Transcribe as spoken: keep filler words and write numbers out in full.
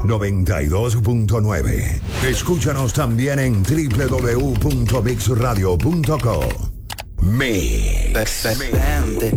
noventa y dos punto nueve. Escúchanos también en doble u doble u doble u punto mix radio punto co. Mix. Vente,